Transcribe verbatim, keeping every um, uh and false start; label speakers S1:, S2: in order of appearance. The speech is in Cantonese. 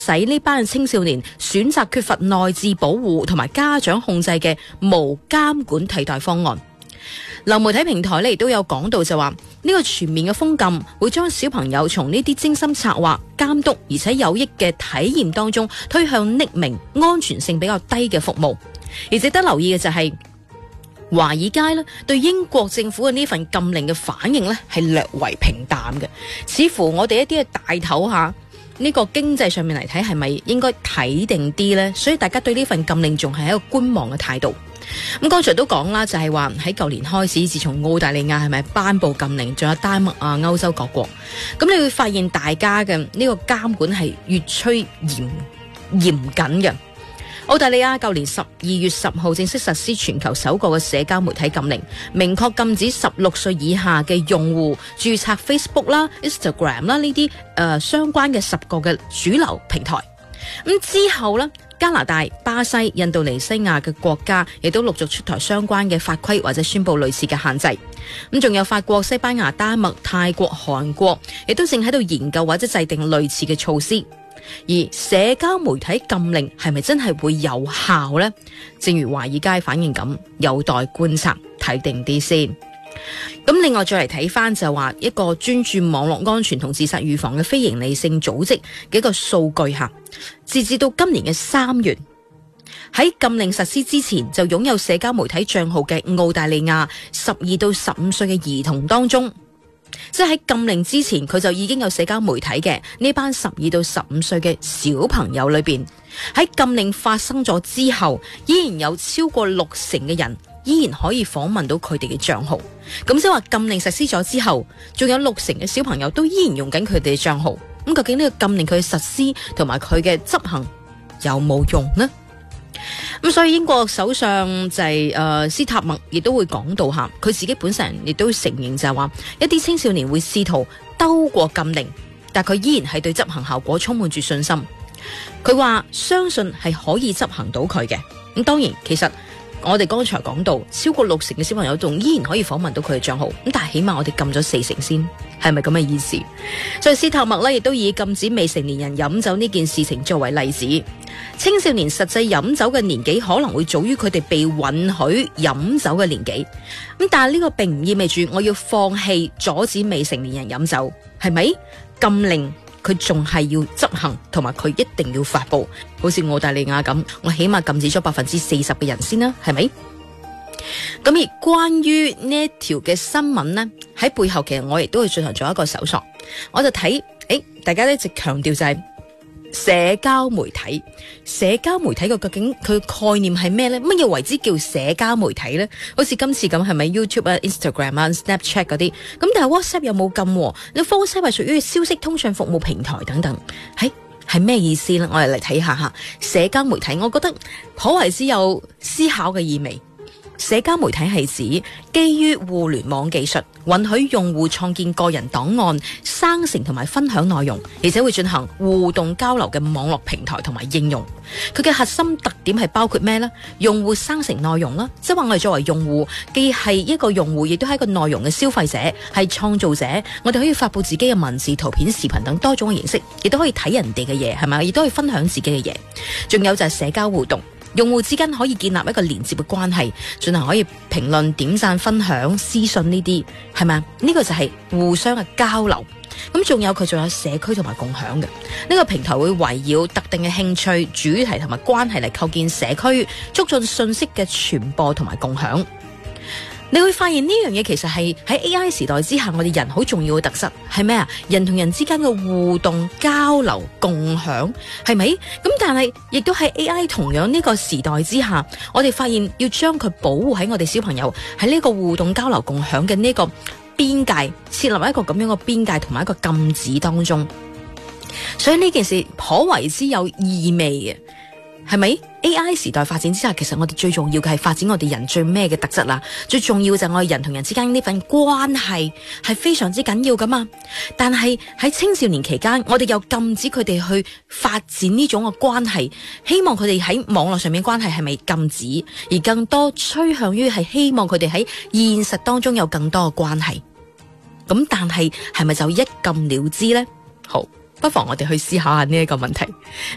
S1: 使呢班青少年選擇缺乏內置保護同埋家長控制嘅無監管替代方案。流媒體平台呢亦都有講到就話，呢個全面嘅封禁會將小朋友從呢啲精心策劃、監督而且有益嘅體驗當中推向匿名、安全性比較低嘅服務。而值得留意嘅就係、是，華爾街呢對英國政府嘅呢份禁令嘅反應呢係略為平淡嘅，似乎我哋一啲嘅大頭下呢個經濟上面嚟睇係咪應該睇定啲呢？所以大家對呢份禁令仲係一個觀望嘅態度。咁剛才都講啦，就係話喺舊年開始，自從澳大利亞係咪頒布禁令，仲有丹麥啊、歐洲各國，咁你會發現大家嘅呢個監管係越趨嚴嚴謹嘅。澳大利亞舊年十二月十號正式實施全球首個嘅社交媒體禁令，明確禁止十六歲以下嘅用戶註冊 Facebook 啦、Instagram 啦呢啲誒相關嘅十個嘅主流平台。咁之後呢，加拿大、巴西、印度尼西亞嘅國家亦都陸續出台相關嘅法規或者宣布類似嘅限制。咁仲有法國、西班牙、丹麥、泰國、韓國亦都正喺度研究或者制定類似嘅措施。而社交媒體禁令係咪真係會有效呢？正如華爾街反應咁，有待觀察，睇定啲先。咁另外再嚟睇翻就話一個專注網絡安全同自殺預防嘅非營利性組織嘅一個數據下，截至到今年嘅三月，喺禁令實施之前就擁有社交媒體賬號嘅澳大利亞十二到十五歲嘅兒童當中，即係喺禁令之前佢就已經有社交媒體嘅呢班十二到十五歲嘅小朋友裏邊，喺禁令發生咗之後，依然有超過六成嘅人依然可以訪問到佢哋嘅賬號。咁即係話禁令實施咗之後，仲有六成嘅小朋友都依然用緊佢哋嘅賬號。咁究竟呢個禁令佢嘅實施同埋佢嘅執行有冇用呢？咁所以英國首相就係、是、誒、呃、斯塔默亦都會講到下，佢自己本身亦都承認就係話，一啲青少年會試圖兜過禁令，但佢依然係對執行效果充滿住信心。佢話相信係可以執行到佢嘅。咁當然其實我哋剛才講到超過六成嘅小朋友仲依然可以訪問到佢嘅賬號，咁但係起碼我哋禁咗四成先，係咪咁嘅意思？所以斯塔默呢亦都以禁止未成年人飲酒呢件事情作為例子。青少年實際飲酒嘅年紀可能會早於佢哋被允許飲酒嘅年紀，咁但係呢個並唔意味住我要放棄阻止未成年人飲酒，係咪？禁令佢仲係要執行，同埋佢一定要發布，好似澳大利亞咁，我起碼禁止咗百分之四十嘅人先啦，係咪？咁而關於呢一條嘅新聞呢，喺背後其實我亦都會進行咗一個搜索，我就睇，誒，大家一直強調就係、是。社交媒體，社交媒體個究竟佢概念係咩呢？乜嘢為之叫社交媒體呢？好似今次咁係咪 YouTube 啊、Instagram 啊、Snapchat 嗰啲？咁但係 WhatsApp 有冇禁？你 WhatsApp 係屬於消息通訊服務平台等等，係係咩意思呢？我哋嚟睇下吓社交媒體，我覺得頗為之有思考嘅意味。社交媒體係指基於互聯網技術，允許用戶創建個人檔案、生成同埋分享內容，而且會進行互動交流嘅網絡平台同埋應用。佢嘅核心特點係包括咩呢？用戶生成內容啦，即係話我哋作為用戶，既係一個用戶，亦都係一個內容嘅消費者，係創造者。我哋可以發佈自己嘅文字、圖片、視頻等多種嘅形式，亦都可以睇人哋嘅嘢，係咪？亦都可以分享自己嘅嘢。仲有就係社交互動。用戶之間可以建立一個連接嘅關係，進行可以評論、點讚、分享、私信呢啲，係咪？呢個就係互相嘅交流。咁仲有佢仲有社區同埋共享嘅，呢個平台會圍繞特定嘅興趣、主題同埋關係嚟構建社區，促進信息嘅傳播同埋共享。你會發現呢樣嘢其實係喺 A I 時代之下，我哋人好重要嘅特質係咩啊？人同人之間嘅互動、交流、共享，係咪？咁但係亦都喺 A I 同樣呢個時代之下，我哋發現要將佢保護喺我哋小朋友喺呢個互動、交流、共享嘅呢個邊界，設立一個咁樣嘅邊界同埋一個禁止當中。所以呢件事頗為之有意味嘅。係咪 A I 時代發展之下，其實我哋最重要嘅係發展我哋人最咩嘅特質啦？最重要就係我哋人同人之間呢份關係係非常之緊要噶嘛。但係喺青少年期間，我哋又禁止佢哋去發展呢種嘅關係，希望佢哋喺網絡上面關係係咪禁止，而更多趨向於係希望佢哋喺現實當中有更多嘅關係。咁但係係咪就一禁了之呢？好，不妨我哋去思考下呢一個問題。